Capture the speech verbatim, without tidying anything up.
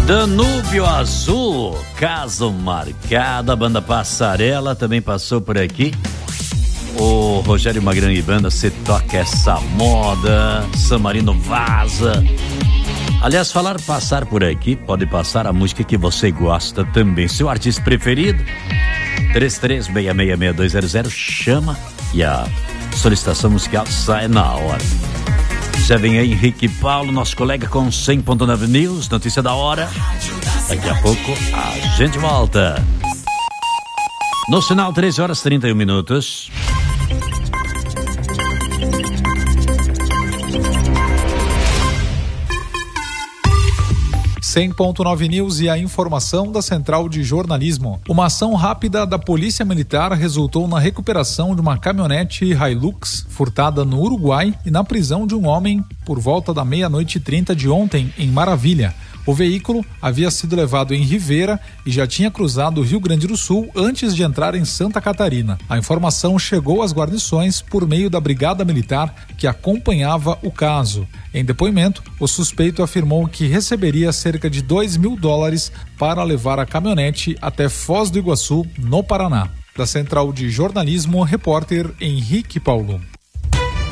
Danúbio Azul, caso marcado, a banda Passarela também passou por aqui. O Rogério Magrão e banda, Cê Toca Essa Moda, San Marino Vaza. Aliás, falar passar por aqui, pode passar a música que você gosta também. Seu artista preferido, três três seis seis seis dois zero zero, chama e a solicitação musical sai na hora. Já vem aí Henrique Paulo, nosso colega com cem ponto nove News, notícia da hora. Daqui a pouco a gente volta. No sinal, treze horas e trinta e um minutos. cem ponto nove News e a informação da Central de Jornalismo. Uma ação rápida da Polícia Militar resultou na recuperação de uma caminhonete Hilux furtada no Uruguai e na prisão de um homem por volta da meia-noite e trinta de ontem em Maravilha. O veículo havia sido levado em Rivera e já tinha cruzado o Rio Grande do Sul antes de entrar em Santa Catarina. A informação chegou às guarnições por meio da Brigada Militar que acompanhava o caso. Em depoimento, o suspeito afirmou que receberia cerca de dois mil dólares para levar a caminhonete até Foz do Iguaçu, no Paraná. Da Central de Jornalismo, repórter Henrique Paulo.